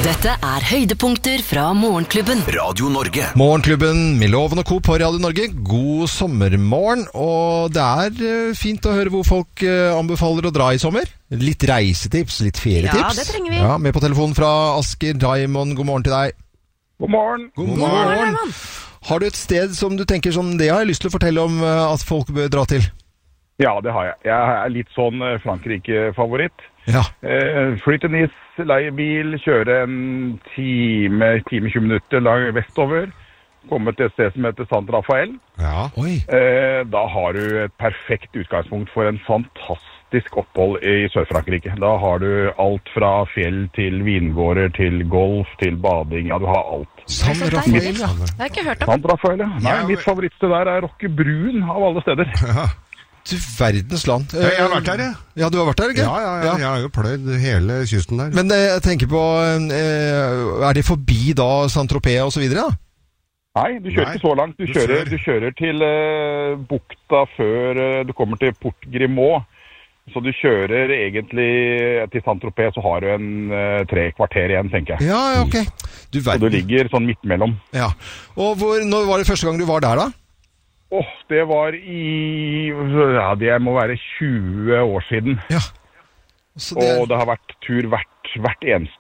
Dette høydepunkter fra Morgenklubben. Radio Norge. Morgenklubben med Loven og Co. på Radio Norge. God sommermorgen, og det fint å høre hvor folk anbefaler å dra i sommer. Litt reisetips, litt ferietips. Ja, det trenger vi. Ja, med på telefonen fra Asker. Raimond, god morgen til deg. God morgen. God morgen. Har du et sted som du tenker sånn, det har jeg lyst til å fortelle om at folk bør dra til? Ja, det har jeg. Jeg litt sånn Frankrike-favoritt. Ja. Fly til Nice, leie bil, kjøre en time, 20 minutter lang vestover. Komme til et sted som heter Sant Rafael. Ja. Oi. Da har du et perfekt utgangspunkt for en fantastisk opphold i Sør-Frankrike. Da har du alt fra fjell til vingårder, til golf, til bading. Ja, du har alt. Sant Rafael, ja. Det har jeg ikke hørt om. Sant Rafael, ja. Nei, mitt favorittsted der Rockebruen av alle steder. Ja. Du verdens land. Jeg har vært der, jeg. Ja, du har vært der, ikke? Ja. Jeg har jo pløyd hele kysten der. Men jeg tenker på, det forbi da Saint-Tropez og så videre, da? Nei, du kjører ikke så langt. Du kjører til bukta før du kommer til Port Grimaud. Så du kjører egentlig til Saint-Tropez, så har du en 3 kvarter igjen, tenker jeg. Ja, ok. Så du ligger sånn midt mellom. Ja. Og når var det første gang du var der, da? Det var det må være 20 år siden. Ja. Og det har vært tur hvert eneste